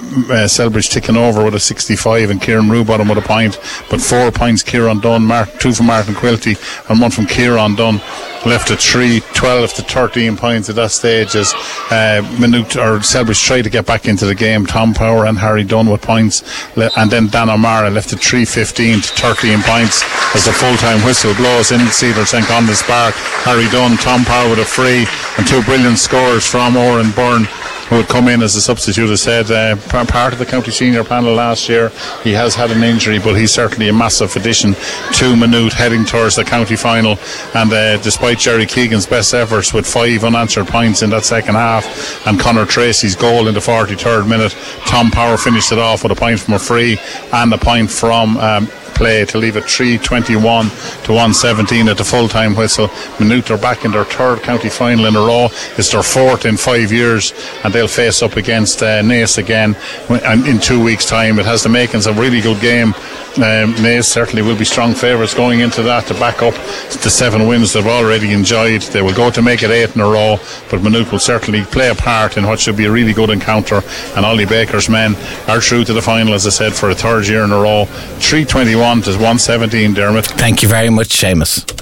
Selbridge ticking over with a 65 and Kieran Rubottom with a point, but 4 points Kieran Dunn, 2 from Martin Quilty and 1 from Kieran Dunn, left at 12 to 13 points at that stage as Selbridge tried to get back into the game. Tom Power and Harry Dunn with points, and then Dan O'Mara left at 3:15 to 13 points as the full-time whistle blows in Cedar St. Conleth's Park. Harry Dunn, Tom Power with a free, and 2 brilliant scores from Oren Byrne, who would come in as a substitute, as said, part of the county senior panel last year. He has had an injury, but he's certainly a massive addition to Maynooth heading towards the county final. And despite Jerry Keegan's best efforts with 5 unanswered points in that second half and Conor Tracy's goal in the 43rd minute, Tom Power finished it off with a point from a free and a point from play to leave it 321 to 117 at the full-time whistle. Maynooth are back in their 3rd county final in a row. It's their 4th in 5 years, and they'll face up against Naas again in 2 weeks' time. It has the makings of a really good game. Naas certainly will be strong favourites going into that to back up the 7 wins they've already enjoyed. They will go to make it 8 in a row, but Maynooth will certainly play a part in what should be a really good encounter, and Ollie Baker's men are through to the final, as I said, for a 3rd year in a row. 321 to 117, Dermot. Thank you very much, Seamus.